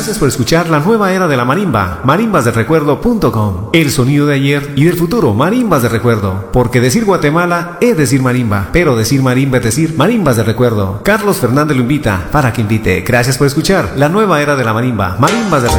Gracias por escuchar la nueva era de la marimba, marimbasdelrecuerdo.com. El sonido de ayer y del futuro, marimbas de recuerdo. Porque decir Guatemala es decir marimba, pero decir marimba es decir marimbas de recuerdo. Carlos Fernández lo invita para que invite. Gracias por escuchar la nueva era de la marimba, marimbas de recuerdo.